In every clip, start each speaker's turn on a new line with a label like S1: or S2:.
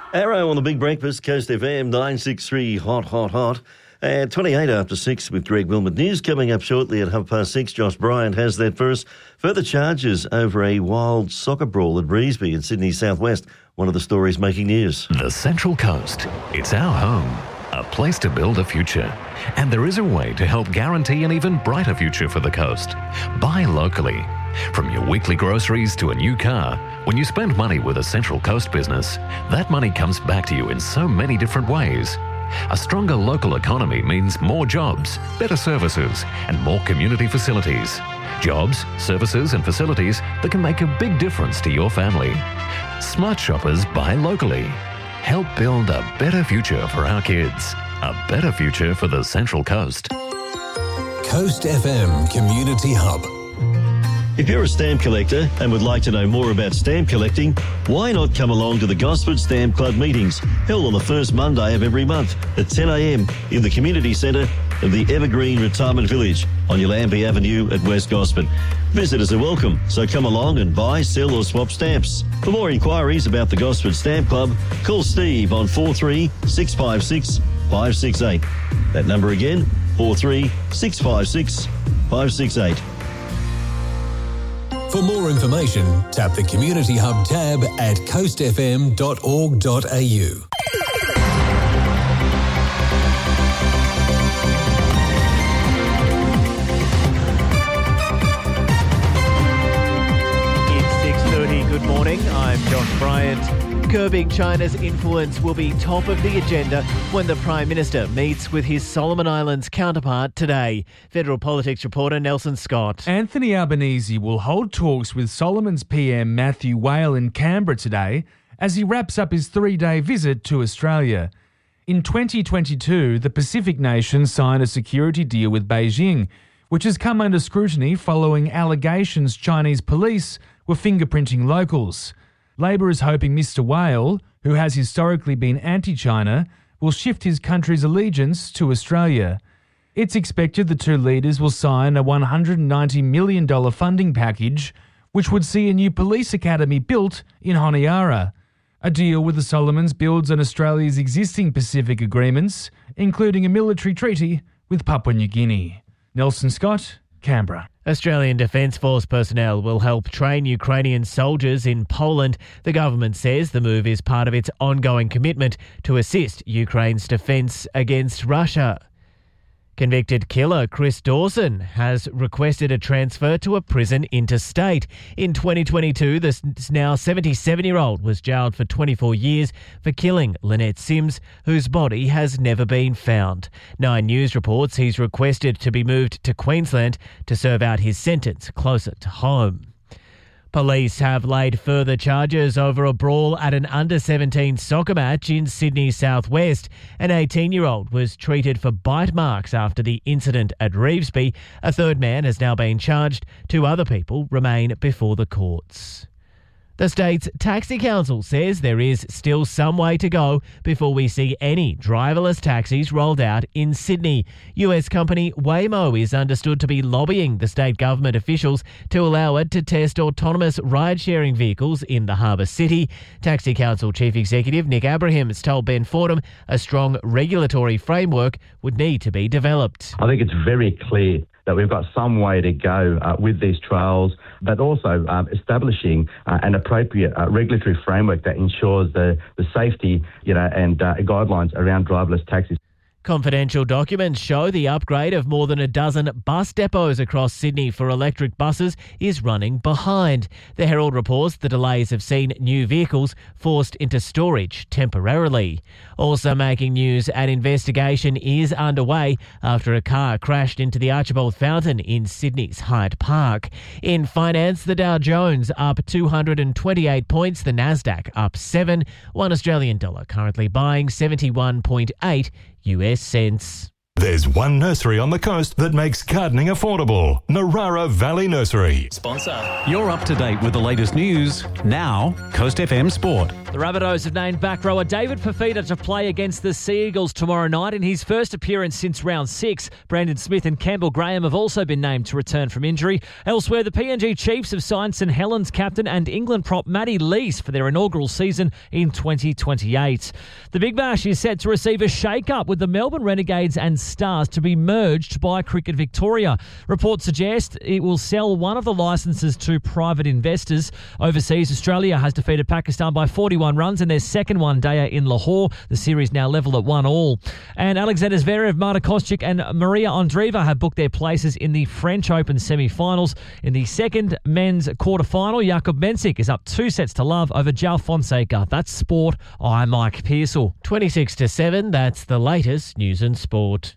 S1: Arrow on the Big Breakfast, Coast FM 963 hot, hot, hot. 28 after 6 with Greg Wilmot. News coming up shortly at 6:30. Josh Bryant has that first. Further charges over a wild soccer brawl at Breesby in Sydney's southwest. One of the stories making news.
S2: The Central Coast. It's our home. A place to build a future. And there is a way to help guarantee an even brighter future for the coast. Buy locally. From your weekly groceries to a new car, when you spend money with a Central Coast business, that money comes back to you in so many different ways. A stronger local economy means more jobs, better services, and more community facilities. Jobs, services, and facilities that can make a big difference to your family. Smart shoppers buy locally. Help build a better future for our kids. A better future for the Central Coast.
S3: Coast FM Community Hub.
S1: If you're a stamp collector and would like to know more about stamp collecting, why not come along to the Gosford Stamp Club meetings, held on the first Monday of every month at 10 a.m. in the community centre of the Evergreen Retirement Village on Yallambee Avenue at West Gosford. Visitors are welcome, so come along and buy, sell or swap stamps. For more inquiries about the Gosford Stamp Club, call Steve on 43 656 568. That number again, 43 656 568.
S3: For more information, tap the Community Hub tab at coastfm.org.au.
S4: It's 6:30. Good morning. I'm Josh Bryant. Curbing China's influence will be top of the agenda when the Prime Minister meets with his Solomon Islands counterpart today. Federal Politics reporter Nelson Scott.
S5: Anthony Albanese will hold talks with Solomon's PM Matthew Whale in Canberra today as he wraps up his 3-day visit to Australia. In 2022, the Pacific nation signed a security deal with Beijing, which has come under scrutiny following allegations Chinese police were fingerprinting locals. Labor is hoping Mr. Whale, who has historically been anti-China, will shift his country's allegiance to Australia. It's expected the two leaders will sign a $190 million funding package, which would see a new police academy built in Honiara. A deal with the Solomons builds on Australia's existing Pacific agreements, including a military treaty with Papua New Guinea. Nelson Scott, Canberra.
S4: Australian Defence Force personnel will help train Ukrainian soldiers in Poland. The government says the move is part of its ongoing commitment to assist Ukraine's defence against Russia. Convicted killer Chris Dawson has requested a transfer to a prison interstate. In 2022, the now 77-year-old was jailed for 24 years for killing Lynette Sims, whose body has never been found. 9 News reports he's requested to be moved to Queensland to serve out his sentence closer to home. Police have laid further charges over a brawl at an under-17 soccer match in Sydney's southwest. An 18-year-old was treated for bite marks after the incident at Revesby. A third man has now been charged. 2 other people remain before the courts. The state's taxi council says there is still some way to go before we see any driverless taxis rolled out in Sydney. US company Waymo is understood to be lobbying the state government officials to allow it to test autonomous ride-sharing vehicles in the harbour city. Taxi Council Chief Executive Nick Abrahams told Ben Fordham a strong regulatory framework would need to be developed.
S6: I think it's very clear that we've got some way to go with these trials, but also establishing an appropriate regulatory framework that ensures the safety, and guidelines around driverless taxis.
S4: Confidential documents show the upgrade of more than a dozen bus depots across Sydney for electric buses is running behind. The Herald reports the delays have seen new vehicles forced into storage temporarily. Also making news, an investigation is underway after a car crashed into the Archibald Fountain in Sydney's Hyde Park. In finance, the Dow Jones up 228 points, the Nasdaq up 7, $1 Australian dollar currently buying 71.8 US cents.
S7: There's one nursery on the coast that makes gardening affordable. Narara Valley Nursery.
S8: Sponsor. You're up to date with the latest news. Now, Coast FM Sport.
S9: The Rabbitohs have named back rower David Fifita to play against the Sea Eagles tomorrow night in his first appearance since round 6. Brandon Smith and Campbell Graham have also been named to return from injury. Elsewhere, the PNG Chiefs have signed St Helens captain and England prop Matty Lees for their inaugural season in 2028. The Big Bash is set to receive a shake-up with the Melbourne Renegades and Stars to be merged by Cricket Victoria. Reports suggest it will sell one of the licences to private investors. Overseas, Australia has defeated Pakistan by 41 runs in their second one-dayer in Lahore. The series now level at 1-1. And Alexander Zverev, Marta Kostyuk and Maria Andreeva have booked their places in the French Open semi-finals. In the second men's quarter-final, Jakub Mensik is up 2-0 over João Fonseca. That's sport. I'm Mike Pearsall.
S4: 26-7, that's the latest news and sport.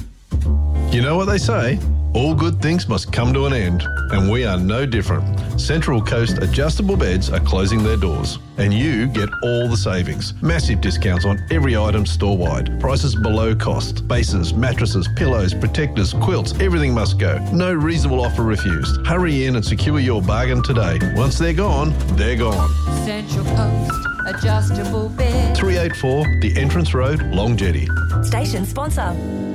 S10: You know what they say? All good things must come to an end, and we are no different. Central Coast Adjustable Beds are closing their doors, and you get all the savings. Massive discounts on every item store-wide. Prices below cost. Bases, mattresses, pillows, protectors, quilts, everything must go. No reasonable offer refused. Hurry in and secure your bargain today. Once they're gone, they're gone.
S11: Central Coast Adjustable Beds.
S10: 384 The Entrance Road, Long Jetty.
S12: Station sponsor.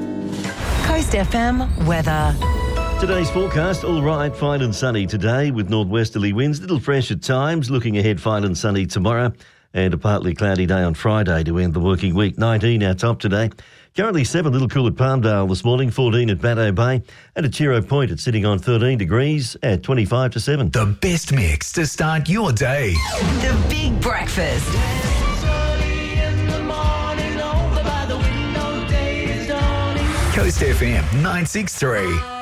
S12: Coast FM weather.
S1: Today's forecast, all right, fine and sunny today with northwesterly winds, little fresh at times. Looking ahead, fine and sunny tomorrow and a partly cloudy day on Friday to end the working week. 19 our top today. Currently 7, little cool at Palmdale this morning, 14 at Batto Bay, and at Chiro Point it's sitting on 13 degrees at 25-7.
S3: The best mix to start your day.
S12: The Big Breakfast.
S3: Coast FM 963.